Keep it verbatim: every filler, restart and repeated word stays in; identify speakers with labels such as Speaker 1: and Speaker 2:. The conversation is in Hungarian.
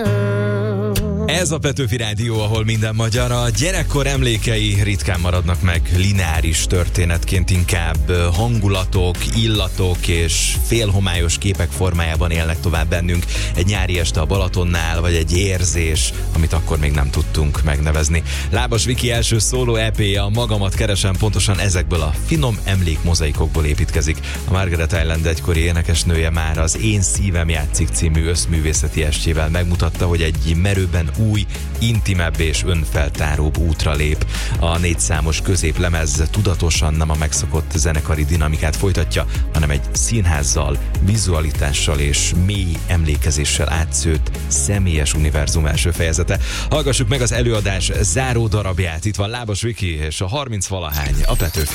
Speaker 1: Ez a Petőfi Rádió, ahol minden magyar. A gyerekkor emlékei ritkán maradnak meg lineáris történetként, inkább hangulatok, illatok és félhomályos képek formájában élnek tovább bennünk. Egy nyári este a Balatonnál, vagy egy érzés, amit akkor még nem tudtunk megnevezni. Lábas Viki első szóló é péje, a Magamat keresem, pontosan ezekből a finom emlékmozaikokból építkezik. A Margaret Island egykori énekesnője már az Én szívem játszik című összművészeti estjével megmutatta, hogy egy merőben új, intimebb és önfeltáróbb útra lép. A négyszámos középlemez tudatosan nem a megszokott zenekari dinamikát folytatja, hanem egy színházzal, vizualitással és mély emlékezéssel átszőtt személyes univerzum első fejezete. Hallgassuk meg az előadás záró darabját. Itt van Lábas Viki és a harminc valahány a Petőfi